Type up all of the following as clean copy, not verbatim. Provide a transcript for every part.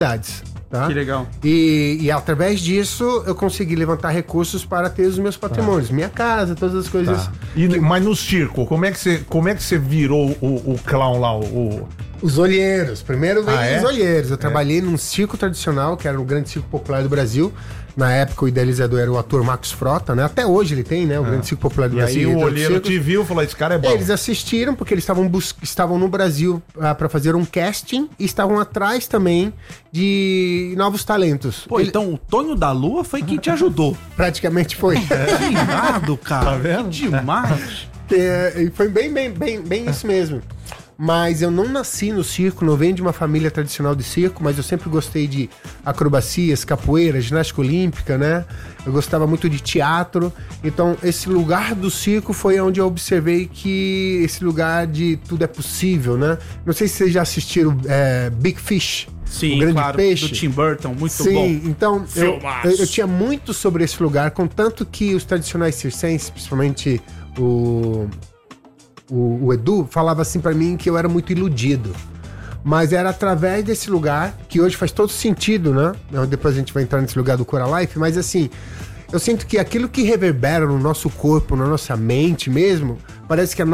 cidades. Tá? Que legal. E através disso eu consegui levantar recursos para ter os meus patrimônios, minha casa, todas as coisas. Tá. Mas no circo, como é que você virou o clown lá? Os olheiros. Primeiro veio os olheiros. Eu trabalhei num circo tradicional, que era o grande circo popular do Brasil. Na época, o idealizador era o ator Marcos Frota, né? Até hoje ele tem, né? O grande circo popular do Brasil. E aí o olheiro te viu e falou, esse cara é bom. Eles assistiram, porque eles estavam no Brasil para fazer um casting e estavam atrás também de novos talentos. Pô, então o Tonho da Lua foi quem te ajudou. Praticamente foi. Que irado, cara. Tá vendo? Que demais. E foi bem isso mesmo. Mas eu não nasci no circo, não venho de uma família tradicional de circo, mas eu sempre gostei de acrobacias, capoeira, ginástica olímpica, né? Eu gostava muito de teatro. Então, esse lugar do circo foi onde eu observei que esse lugar de tudo é possível, né? Não sei se vocês já assistiram Big Fish. Sim, o Grande claro, Peixe. do Tim Burton, muito bom. Sim, então eu tinha muito sobre esse lugar, contanto que os tradicionais circenses, principalmente o Edu, falava assim pra mim que eu era muito iludido. Mas era através desse lugar, que hoje faz todo sentido, né? Depois a gente vai entrar nesse lugar do Cora Life, mas assim, eu sinto que aquilo que reverbera no nosso corpo, na nossa mente mesmo, parece que a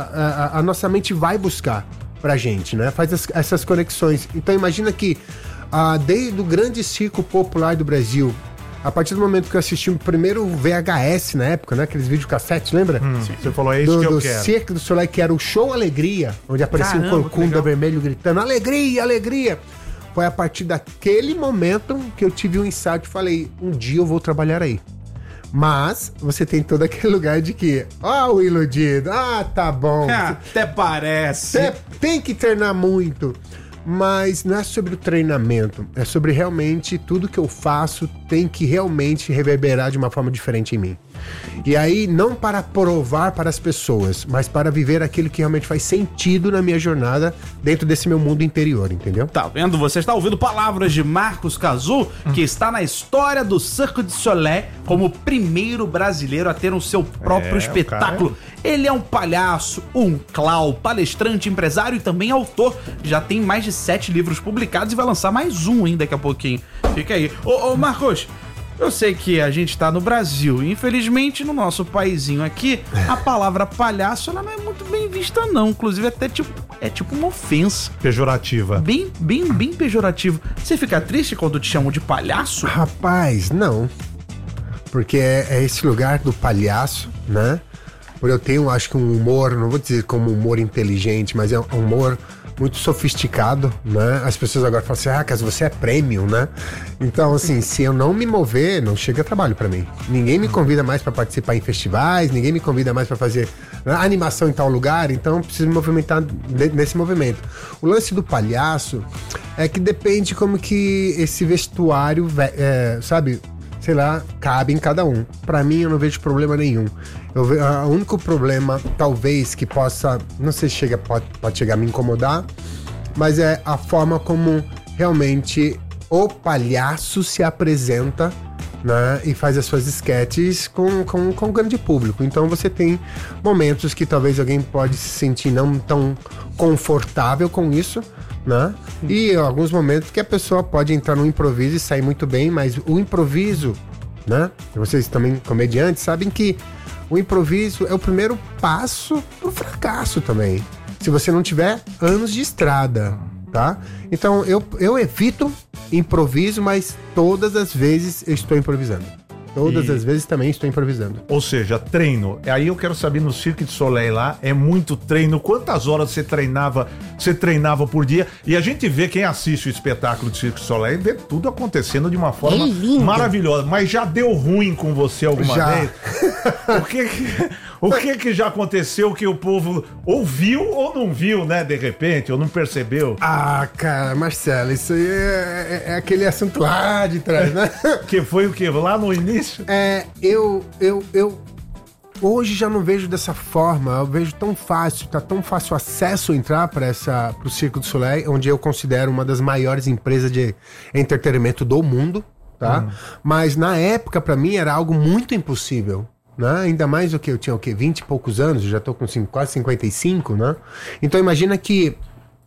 nossa mente vai buscar pra gente, né? Faz essas conexões. Então imagina que desde o grande circo popular do Brasil, a partir do momento que eu assisti o primeiro VHS na época, né? Aqueles videocassetes, lembra? Você falou, é isso que eu quero. Do Cirque du Soleil, que era o show Alegria, onde aparecia um corcunda vermelho gritando alegria, alegria. Foi a partir daquele momento que eu tive um insight e falei, um dia eu vou trabalhar aí. Mas você tem todo aquele lugar de que, o iludido, tá bom. Até parece. Tem que treinar muito. Mas não é sobre o treinamento, é sobre realmente tudo que eu faço tem que realmente reverberar de uma forma diferente em mim. E aí, não para provar para as pessoas, mas para viver aquilo que realmente faz sentido na minha jornada dentro desse meu mundo interior, entendeu? Tá vendo? Você está ouvindo palavras de Marcos Cazu, que está na história do Cirque du Soleil como o primeiro brasileiro a ter o seu próprio espetáculo. Ele é um palhaço, um clown, palestrante, empresário e também autor. Já tem mais de 7 livros publicados e vai lançar mais um ainda daqui a pouquinho. Fica aí. Ô Marcos, eu sei que a gente tá no Brasil e infelizmente no nosso paizinho aqui, a palavra palhaço ela não é muito bem vista não, inclusive até tipo uma ofensa. Pejorativa. Bem pejorativo. Você fica triste quando te chamam de palhaço? Rapaz, não. Porque é esse lugar do palhaço, né? Porque eu tenho, acho que um humor, não vou dizer como humor inteligente, mas é um humor muito sofisticado, né? As pessoas agora falam assim, Caso, você é premium, né? Então, assim, se eu não me mover, não chega trabalho pra mim. Ninguém me convida mais pra participar em festivais, ninguém me convida mais pra fazer animação em tal lugar, então eu preciso me movimentar nesse movimento. O lance do palhaço é que depende como que esse vestuário, sabe, sei lá, cabe em cada um. Pra mim, eu não vejo problema nenhum. O único problema, talvez, que possa, não sei se pode chegar a me incomodar, mas é a forma como realmente o palhaço se apresenta, né, e faz as suas esquetes com o grande público. Então você tem momentos que talvez alguém pode se sentir não tão confortável com isso, né? E alguns momentos que a pessoa pode entrar no improviso e sair muito bem, mas o improviso, né? Vocês também, comediantes, sabem que o improviso é o primeiro passo pro fracasso também. Se você não tiver anos de estrada, tá? Então eu evito improviso, mas todas as vezes eu estou improvisando. Todas as vezes também estou improvisando. Ou seja, treino. Aí eu quero saber, no Cirque du Soleil lá, é muito treino. Quantas horas você treinava por dia? E a gente vê, quem assiste o espetáculo do Cirque du Soleil, vê tudo acontecendo de uma forma maravilhosa. Mas já deu ruim com você alguma vez? O que já aconteceu que o povo ouviu ou não viu, né, de repente, ou não percebeu? Cara, Marcelo, isso aí é aquele assunto lá de trás, né? Que foi o quê? Lá no início? Eu hoje já não vejo dessa forma. Eu vejo tão fácil, tá tão fácil acesso entrar pro Cirque du Soleil, onde eu considero uma das maiores empresas de entretenimento do mundo, tá? Mas na época, pra mim, era algo muito impossível. Né? Ainda mais do que eu tinha 20 e poucos anos, eu já tô com quase 55, né? Então imagina que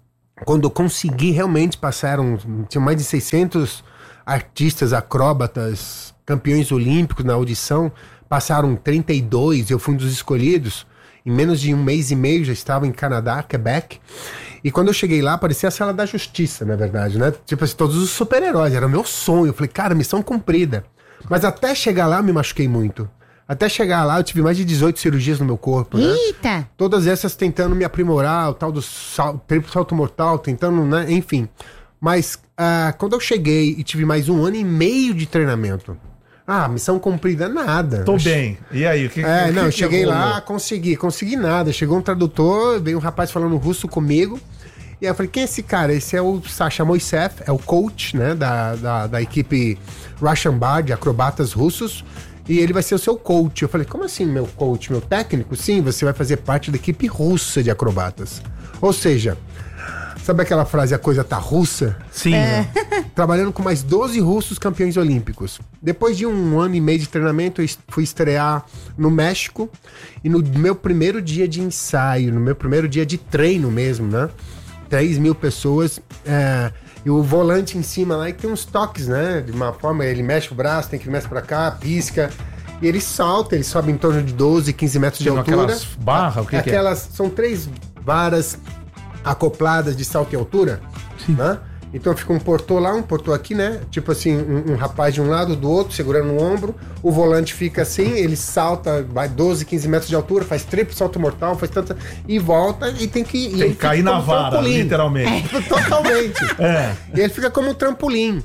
quando eu consegui realmente passar, tinha mais de 600 artistas, acróbatas, campeões olímpicos na audição, passaram 32, eu fui um dos escolhidos. Em menos de 1 mês e meio já estava em Canadá, Quebec. E quando eu cheguei lá, parecia a Sala da Justiça, na verdade, né? Tipo assim, todos os super-heróis, era o meu sonho. Eu falei, cara, missão cumprida. Mas até chegar lá, eu me machuquei muito. Até chegar lá, eu tive mais de 18 cirurgias no meu corpo, né? Eita! Todas essas tentando me aprimorar, o tal do triplo salto mortal, tentando, né? Enfim. Mas quando eu cheguei e tive mais 1 ano e meio de treinamento, missão cumprida, nada. Tô bem. E aí? Eu cheguei lá, consegui nada. Chegou um tradutor, veio um rapaz falando russo comigo. E aí eu falei, quem é esse cara? Esse é o Sasha Moisev, é o coach, né, da equipe Russian Bar, de acrobatas russos. E ele vai ser o seu coach. Eu falei, como assim, meu coach, meu técnico? Sim, você vai fazer parte da equipe russa de acrobatas. Ou seja, sabe aquela frase, a coisa tá russa? Sim. Trabalhando com mais 12 russos campeões olímpicos. Depois de 1 ano e meio de treinamento, eu fui estrear no México. E no meu primeiro dia de ensaio, no meu primeiro dia de treino mesmo, né? 3.000 pessoas. E o volante em cima lá, e tem uns toques, né? De uma forma, ele mexe o braço, tem que mexe pra cá, pisca. E ele salta, ele sobe em torno de 12, 15 metros de altura. Aquelas barras, o que é? São 3 varas acopladas de salto e altura. Sim. Né? Então fica um portô lá, um portô aqui, né? Tipo assim, um rapaz de um lado, do outro, segurando o ombro. O volante fica assim, ele salta, vai 12, 15 metros de altura, faz triplo salto mortal, faz tanta... E volta e tem que... Tem que cair na vara, literalmente. Totalmente. E ele fica como um trampolim.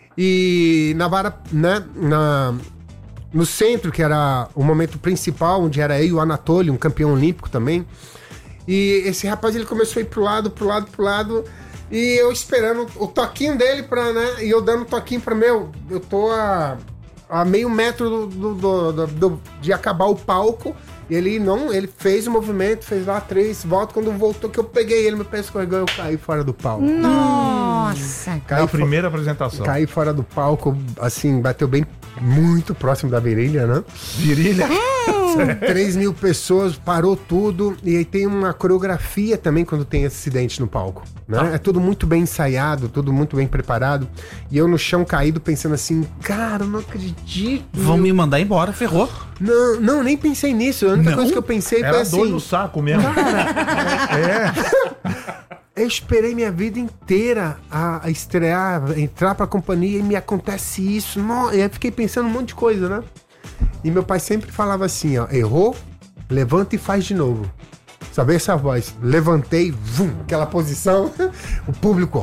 E na vara, né? No centro, que era o momento principal, onde era eu e o Anatoly, um campeão olímpico também. E esse rapaz, ele começou a ir pro lado... E eu esperando o toquinho dele pra, né? E eu dando toquinho pra eu tô a meio metro de acabar o palco. E ele fez o movimento, fez lá 3 voltas. Quando voltou, que eu peguei ele, meu pé escorregou, eu caí fora do palco. Nossa! A primeira apresentação. Caí fora do palco, assim, bateu bem muito próximo da virilha, né? Virilha? 3.000 pessoas, parou tudo. E aí tem uma coreografia também quando tem esse acidente no palco, né? É tudo muito bem ensaiado, tudo muito bem preparado. E eu no chão caído pensando assim, cara, eu não acredito. Vão me mandar embora, ferrou. Não, nem pensei nisso. A única coisa que eu pensei foi assim... Era dor no saco mesmo. Cara, eu esperei minha vida inteira a estrear, a entrar pra companhia e me acontece isso. E aí fiquei pensando um monte de coisa, né? E meu pai sempre falava assim, ó, errou, levanta e faz de novo. Sabe essa voz? Levantei, vum, aquela posição, o público,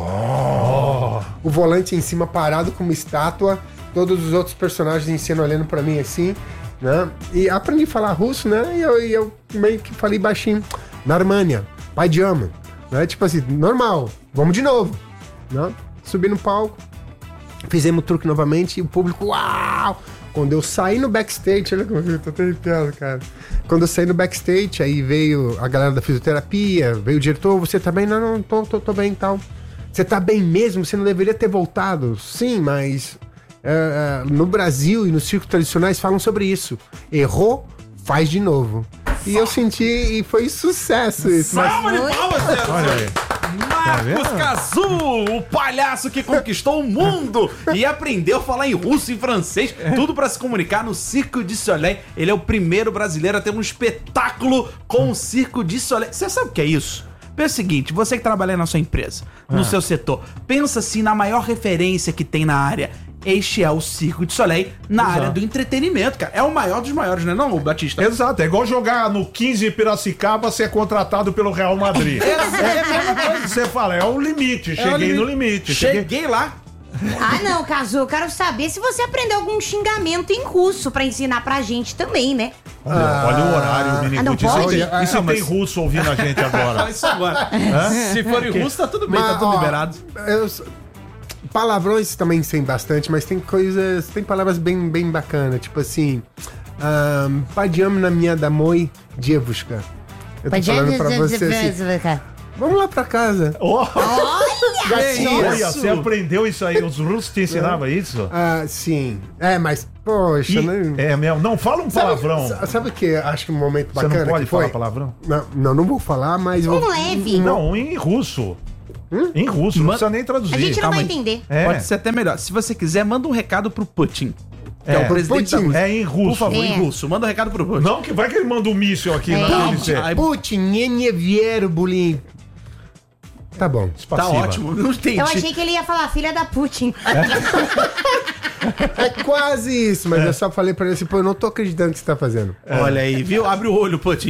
o volante em cima parado como estátua, todos os outros personagens em cena olhando pra mim assim, né? E aprendi a falar russo, né? E eu meio que falei baixinho, Narmania, pai de ama, né? Tipo assim, normal, vamos de novo, né? Subi no palco, fizemos o truque novamente e o público, uau! Quando eu saí no backstage, olha como eu tô até arrepiado, cara. Quando eu saí no backstage, aí veio a galera da fisioterapia, veio o diretor, você tá bem? Não, tô bem e tal. Você tá bem mesmo? Você não deveria ter voltado? Sim, mas no Brasil e nos circos tradicionais falam sobre isso. Errou, faz de novo. E eu senti, e foi sucesso isso. Salva de palmas, Zé. Olha aí. Marcos Kazu, o palhaço que conquistou o mundo e aprendeu a falar em russo e francês, tudo pra se comunicar no Cirque du Soleil. Ele é o primeiro brasileiro a ter um espetáculo com o Cirque du Soleil. Você sabe o que é isso? Pensa o seguinte, você que trabalha na sua empresa, no seu setor, pensa assim na maior referência que tem na área. Este é o Cirque du Soleil na área do entretenimento, cara. É o maior dos maiores, né, não, Batista? Exato, é igual jogar no 15 Piracicaba ser contratado pelo Real Madrid. É a mesma coisa que você fala, é o limite, cheguei no limite. Cheguei lá. Ah, não, Kazu, eu quero saber se você aprendeu algum xingamento em russo pra ensinar pra gente também, né? Olha o horário, menino. não pode? E se tem russo ouvindo a gente agora? Isso agora. Se for em russo, tá tudo bem, tá tudo liberado. Palavrões também tem bastante, mas tem coisas, tem palavras bem bacanas, tipo assim, Padiam na minha damoi dievushka. Eu tô falando pra você assim, vamos lá pra casa. Olha, você aprendeu isso aí? Os russos te ensinavam isso? Sim. Mas, poxa, né? É mesmo. Não, fala um palavrão. Sabe o que acho que um momento bacana? Você não pode que foi? falar palavrão? Não vou falar, mas... Um leve. Não, em russo. Em russo, não precisa nem traduzir. A gente não Calma vai aí. entender. Pode ser até melhor. Se você quiser, manda um recado pro Putin. Que é o presidente da Putin. Rússia. É em russo. Por favor, É. em russo. Manda um recado pro Putin. Não, que vai que ele manda um míssil aqui na TNC. Ai, Putin, nie vier, bullying. Tá bom. tá ótimo. Não entendi. Eu achei que ele ia falar filha da Putin. É quase isso, mas eu só falei pra ele assim, pô, eu não tô acreditando que você tá fazendo. Olha aí, viu? Abre o olho, Putin.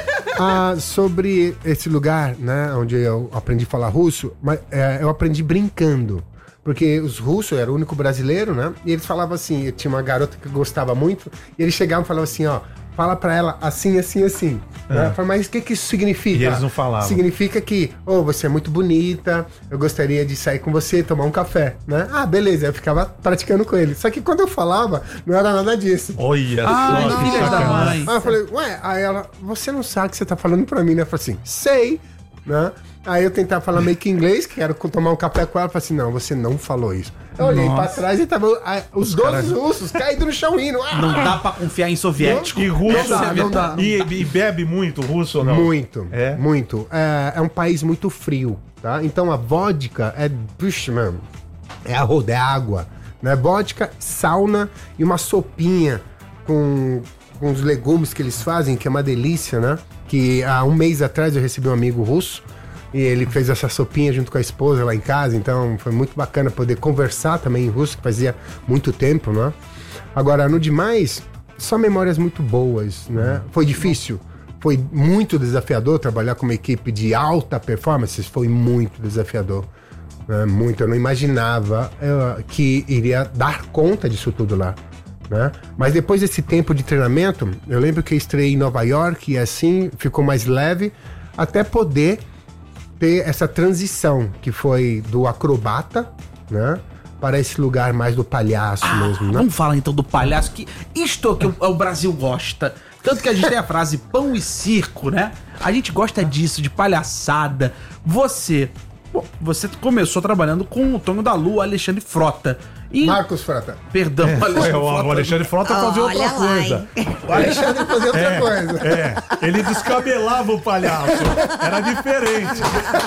Sobre esse lugar, né, onde eu aprendi a falar russo, mas eu aprendi brincando. Porque os russos, eu era o único brasileiro, né? E eles falavam assim, eu tinha uma garota que eu gostava muito, e eles chegavam e falavam assim, ó, fala pra ela assim, assim, assim. Né? Eu falei, mas o que isso significa? E eles não falavam. Significa que, você é muito bonita, eu gostaria de sair com você, tomar um café, né? Ah, beleza, eu ficava praticando com ele. Só que quando eu falava, não era nada disso. Olha Ai, só, que filha da sacanagem. mãe. Aí eu falei, aí ela, você não sabe o que você tá falando pra mim, né? Eu falei assim, sei, né? Aí eu tentava falar meio que inglês, que era tomar um café com ela, eu falei assim, não, você não falou isso. Eu olhei pra trás e tava os 12 russos caídos no chão indo. Não dá pra confiar em soviético. E russo, Não dá. E bebe muito russo ou não? Muito, É? muito. É um país muito frio, tá? Então a vodka puxa, mano, é arroz, é água, né? Vodka, sauna e uma sopinha com os legumes que eles fazem, que é uma delícia, né? Que há um mês atrás eu recebi um amigo russo e ele fez essa sopinha junto com a esposa lá em casa, então foi muito bacana poder conversar também em russo, que fazia muito tempo, né? Agora, no demais, só memórias muito boas, né? Foi difícil, foi muito desafiador trabalhar com uma equipe de alta performance, foi muito desafiador, né? Muito, eu não imaginava que iria dar conta disso tudo lá. Né? Mas depois desse tempo de treinamento, eu lembro que eu estreiei em Nova York e assim ficou mais leve até poder ter essa transição que foi do acrobata, né, para esse lugar mais do palhaço mesmo, né? Vamos falar então do palhaço, que isto é o que o Brasil gosta. Tanto que a gente tem a frase pão e circo, né? A gente gosta disso, de palhaçada. Você começou trabalhando com o Tonho da Lua, Alexandre Frota. E, Marcos Frota. perdão, O Alexandre Frota fazia outra Olha lá, coisa. hein? O Alexandre fazia outra coisa. Ele descabelava o palhaço. Era diferente.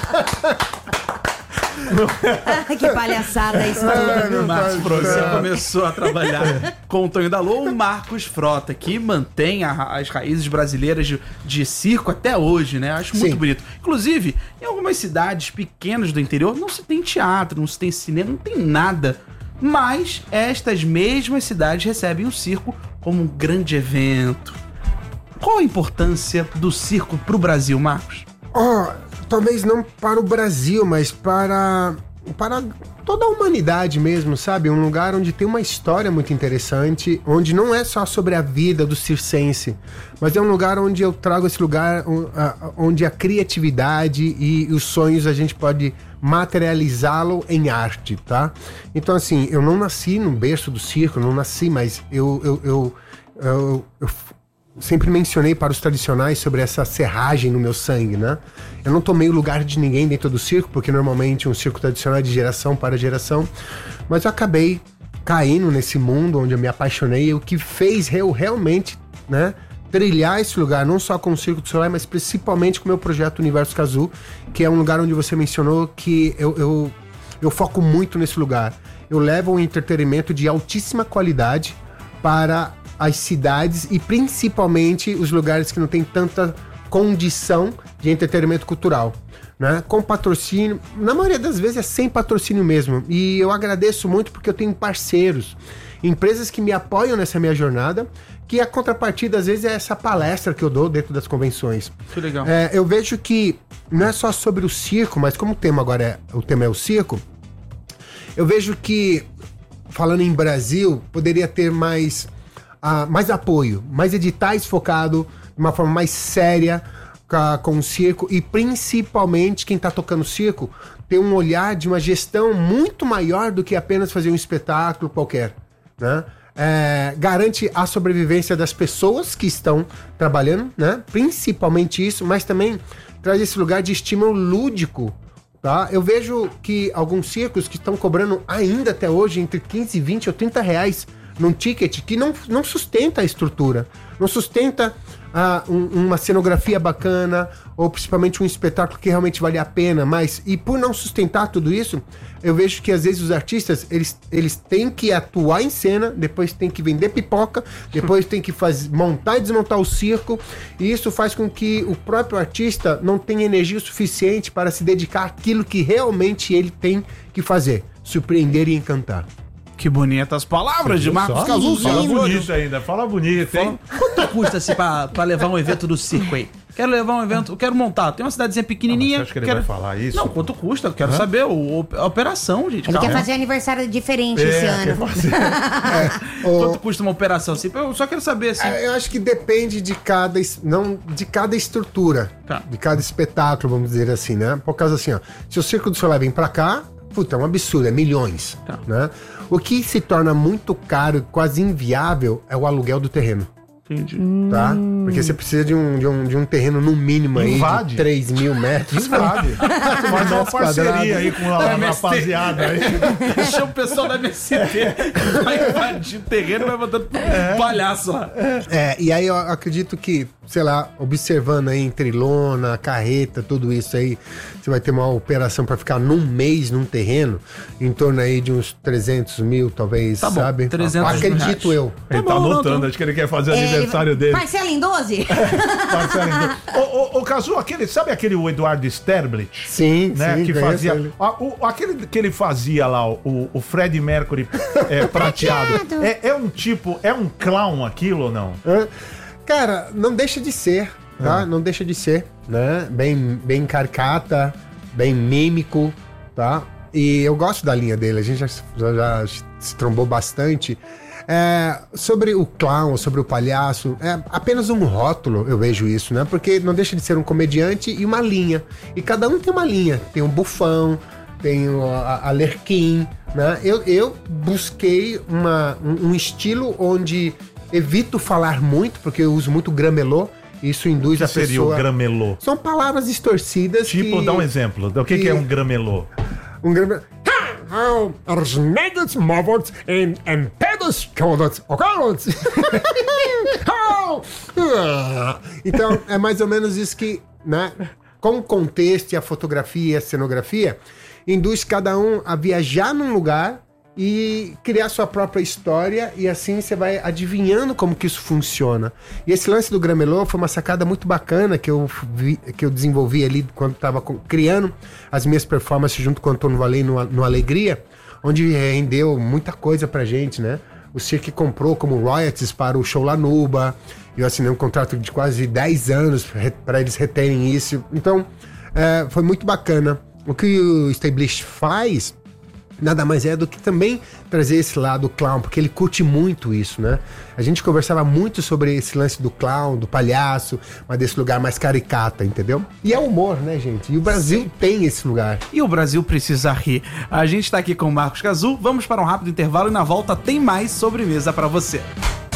Que palhaçada isso tudo. Marcos você começou a trabalhar com o Tonho da Lua, o Marcos Frota, que mantém as raízes brasileiras de circo até hoje, né? Acho muito Sim. bonito. Inclusive, em algumas cidades pequenas do interior, não se tem teatro, não se tem cinema, não tem nada. Mas estas mesmas cidades recebem o circo como um grande evento. Qual a importância do circo pro Brasil, Marcos? Talvez não para o Brasil, mas para toda a humanidade mesmo, sabe? Um lugar onde tem uma história muito interessante, onde não é só sobre a vida do circense, mas é um lugar onde eu trago esse lugar onde a criatividade e os sonhos a gente pode materializá-lo em arte, tá? Então, assim, eu não nasci no berço do circo, não nasci, mas eu sempre mencionei para os tradicionais sobre essa serragem no meu sangue, né? Eu não tomei o lugar de ninguém dentro do circo, porque normalmente um circo tradicional é de geração para geração, mas eu acabei caindo nesse mundo onde eu me apaixonei, o que fez eu realmente, né, trilhar esse lugar, não só com o Circo do Soleil, mas principalmente com o meu projeto Universo Kazu, que é um lugar onde você mencionou que eu foco muito nesse lugar. Eu levo um entretenimento de altíssima qualidade para as cidades e principalmente os lugares que não tem tanta condição de entretenimento cultural, né? Com patrocínio, na maioria das vezes é sem patrocínio mesmo, e eu agradeço muito porque eu tenho parceiros, empresas que me apoiam nessa minha jornada, que a contrapartida às vezes é essa palestra que eu dou dentro das convenções. Que legal. Eu vejo que não é só sobre o circo, mas como o tema agora é o circo, eu vejo que, falando em Brasil, poderia ter mais apoio, mais editais focado de uma forma mais séria com o circo, e principalmente quem está tocando circo ter um olhar de uma gestão muito maior do que apenas fazer um espetáculo qualquer, né? Garante a sobrevivência das pessoas que estão trabalhando, né? Principalmente isso, mas também traz esse lugar de estímulo lúdico, tá? Eu vejo que alguns circos que estão cobrando ainda até hoje entre 15, 20 ou 30 reais num ticket que não sustenta a estrutura, não sustenta uma cenografia bacana, ou principalmente um espetáculo que realmente vale a pena, mas, e por não sustentar tudo isso, eu vejo que às vezes os artistas, eles têm que atuar em cena, depois tem que vender pipoca, depois tem que montar e desmontar o circo, e isso faz com que o próprio artista não tenha energia suficiente para se dedicar àquilo que realmente ele tem que fazer, surpreender e encantar. Que bonitas palavras de Marcos Cazu. Fala bonito ainda, fala bonito, hein? Quanto custa assim pra levar um evento do circo aí? Quero levar um evento, quero montar. Tem uma cidadezinha pequenininha. Você acha que ele vai falar isso? Não, quanto custa? Eu quero saber a operação, gente. Ele quer fazer aniversário diferente esse ano. Quanto custa uma operação assim? Eu só quero saber assim. Eu acho que depende de cada estrutura, de cada espetáculo, vamos dizer assim, né? Por causa assim, ó, se o Circo do Soleil vem pra cá, puta, é um absurdo, é milhões, né? O que se torna muito caro, quase inviável, é o aluguel do terreno. Entendi. Tá? Porque você precisa de um terreno no mínimo aí de 3 mil metros. Invade. Faz uma parceria aí com a rapaziada aí. Deixa o pessoal da MST vai invadir o terreno e vai botando palhaço lá. E aí eu acredito que, sei lá, observando aí entre lona, carreta, tudo isso aí, você vai ter uma operação para ficar num mês num terreno, em torno aí de uns 300 mil, talvez, tá bom, sabe? 300 acredito eu. Ele tá anotando, acho que ele quer fazer aniversário dele. Parcela em 12? Parcela em 12. Ô, Cazu, sabe aquele Eduardo Sterblich? Sim, né, sim. Que fazia... aquele que ele fazia lá, o Fred Mercury prateado. É um tipo, é um clown aquilo ou não? Cara, não deixa de ser, tá? Não deixa de ser, né? Bem caricata, bem mímico, tá? E eu gosto da linha dele, a gente já se trombou bastante. Sobre o clown, sobre o palhaço, é apenas um rótulo, eu vejo isso, né? Porque não deixa de ser um comediante e uma linha. E cada um tem uma linha. Tem um bufão, tem a Lerquim, né? Eu busquei um estilo onde evito falar muito, porque eu uso muito gramelô. Isso induz a pessoa... O que seria o gramelô? São palavras distorcidas. Tipo, dá um exemplo. O que é um gramelô? Um gramelô... Então, é mais ou menos isso que, né, com o contexto e a fotografia e a cenografia, induz cada um a viajar num lugar e criar sua própria história, e assim você vai adivinhando como que isso funciona. E esse lance do gramelô foi uma sacada muito bacana que eu desenvolvi ali quando estava criando as minhas performances junto com o Antônio Valei no Alegria, onde rendeu muita coisa pra gente, né? O Cirque comprou como royalties para o show Lanuba, eu assinei um contrato de quase 10 anos para eles reterem isso. Então, foi muito bacana. O que o Sterblich faz nada mais é do que também trazer esse lado clown, porque ele curte muito isso, né? A gente conversava muito sobre esse lance do clown, do palhaço, mas desse lugar mais caricata, entendeu? E é humor, né, gente? E o Brasil tem esse lugar. E o Brasil precisa rir. A gente tá aqui com o Marcos Cazu, vamos para um rápido intervalo e na volta tem mais sobremesa pra você.